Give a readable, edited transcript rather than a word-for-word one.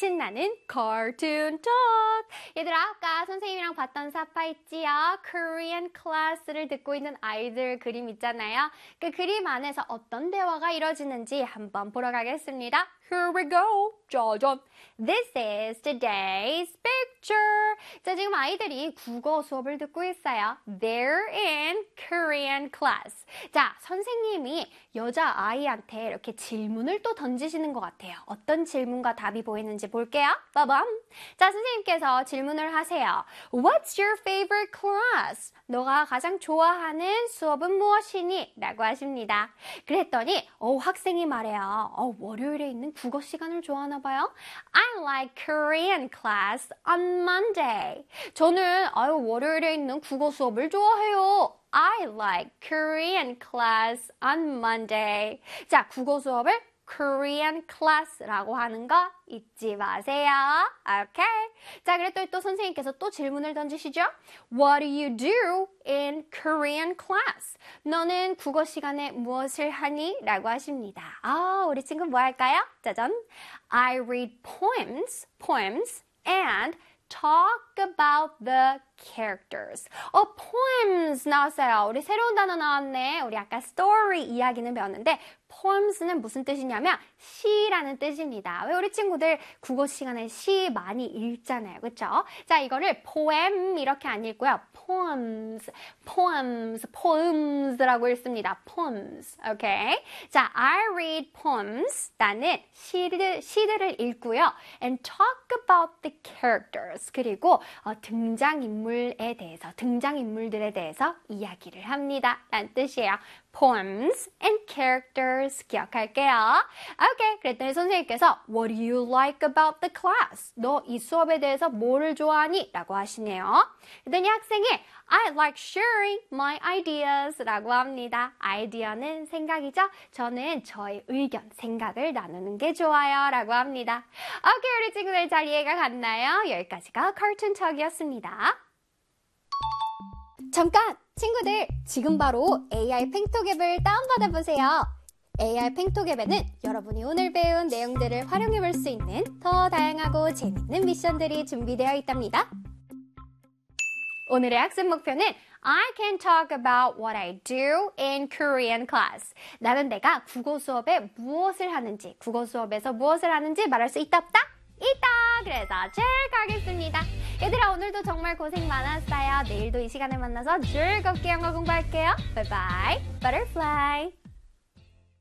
신나는 cartoon talk. 얘들아, 아까 선생님이랑 봤던 사파 있지요? Korean class를 듣고 있는 아이들 그림 있잖아요. 그 그림 안에서 어떤 대화가 이루어지는지 한번 보러 가겠습니다. Here we go. 짜잔. This is today's picture. 자, 지금 아이들이 국어 수업을 듣고 있어요. They're in Korean class. 자, 선생님이 여자아이한테 이렇게 질문을 또 던지시는 것 같아요. 어떤 질문과 답이 보이는지 볼게요. 빠밤. 자, 선생님께서 질문을 하세요. What's your favorite class? 너가 가장 좋아하는 수업은 무엇이니? 라고 하십니다. 그랬더니 학생이 말해요. 월요일에 있는 국어 시간을 좋아하나 봐요. I like Korean class on Monday. 저는 월요일에 있는 국어 수업을 좋아해요. I like Korean class on Monday. 자, 국어 수업을 Korean class라고 하는 거 잊지 마세요. 오케이. 자, 그랬더니 또 선생님께서 또 질문을 던지시죠. What do you do in Korean class? 너는 국어 시간에 무엇을 하니? 라고 하십니다. 우리 친구 뭐 할까요? 짜잔. I read poems and talk about the characters. poems 나왔어요. 우리 새로운 단어 나왔네. 우리 아까 story 이야기는 배웠는데 poems는 무슨 뜻이냐면 시라는 뜻입니다. 왜 우리 친구들 국어 시간에 시 많이 읽잖아요. 그렇죠? 자, 이거를 poem 이렇게 안 읽고요. poems라고 읽습니다. poems. 오케이? 자, I read poems. 나는 시들을 읽고요. and talk about the characters. 그리고 등장인물들에 대해서 이야기를 합니다. 라는 뜻이에요. poems and characters 기억할게요. 오케이. 그랬더니 선생님께서 What do you like about the class? 너 이 수업에 대해서 뭐를 좋아하니? 라고 하시네요. 그랬더니 학생이 I like sharing my ideas 라고 합니다. 아이디어는 생각이죠? 저는 저의 의견, 생각을 나누는 게 좋아요 라고 합니다. 오케이. 우리 친구들 잘 이해가 갔나요? 여기까지가 카툰 척이었습니다. 잠깐! 친구들, 지금 바로 AI 팽톡 앱을 다운받아 보세요. AI 팽톡 앱에는 여러분이 오늘 배운 내용들을 활용해 볼 수 있는 더 다양하고 재밌는 미션들이 준비되어 있답니다. 오늘의 학습 목표는 I can talk about what I do in Korean class. 나는 내가 국어 수업에 무엇을 하는지, 국어 수업에서 무엇을 하는지 말할 수 있다 없다? 있다! 그래서 가겠습니다. 얘들아, 오늘도 정말 고생 많았어요. 내일도 이 시간에 만나서 즐겁게 영어 공부할게요. 바이바이, butterfly.